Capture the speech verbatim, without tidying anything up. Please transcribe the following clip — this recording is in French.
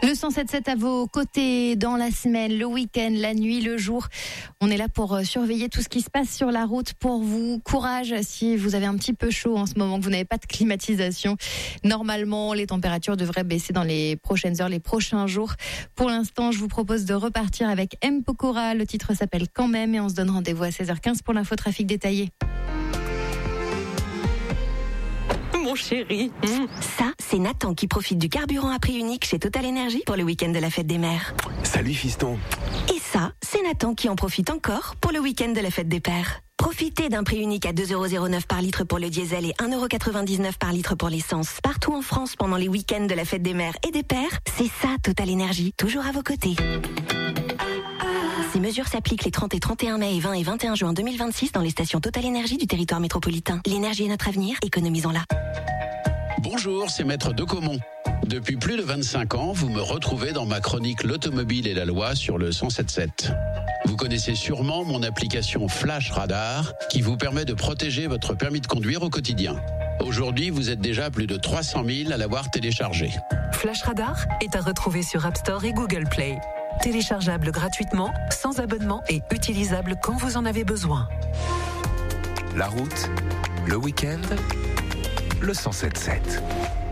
Le cent sept sept à vos côtés dans la semaine, le week-end, la nuit, le jour. On est là pour surveiller tout ce qui se passe sur la route pour vous. Courage si vous avez un petit peu chaud en ce moment, que vous n'avez pas de climatisation. Normalement, les températures devraient baisser dans les prochaines heures, les prochains jours. Pour l'instant, je vous propose de repartir avec M. Pokora. Le titre s'appelle Quand même et on se donne rendez-vous à seize heures quinze pour l'infotrafic détaillé. Mon chéri. Mmh. Ça, c'est Nathan qui profite du carburant à prix unique chez Total Energy pour le week-end de la fête des mères. Salut fiston. Et ça, c'est Nathan qui en profite encore pour le week-end de la fête des pères. Profitez d'un prix unique à deux euros zéro neuf par litre pour le diesel et un euro quatre-vingt-dix-neuf par litre pour l'essence. Partout en France pendant les week-ends de la fête des mères et des pères, c'est ça Total Energy, toujours à vos côtés. Ces mesures s'appliquent les trente et trente et un mai et vingt et vingt et un juin deux mille vingt-six dans les stations Total Energy du territoire métropolitain. L'énergie est notre avenir, économisons-la. Bonjour, c'est Maître Decomont. Depuis plus de vingt-cinq ans, vous me retrouvez dans ma chronique L'automobile et la loi sur le cent sept sept. Vous connaissez sûrement mon application Flash Radar qui vous permet de protéger votre permis de conduire au quotidien. Aujourd'hui, vous êtes déjà plus de trois cent mille à l'avoir téléchargé. Flash Radar est à retrouver sur App Store et Google Play. Téléchargeable gratuitement, sans abonnement et utilisable quand vous en avez besoin. La route, le week-end, le cent sept sept.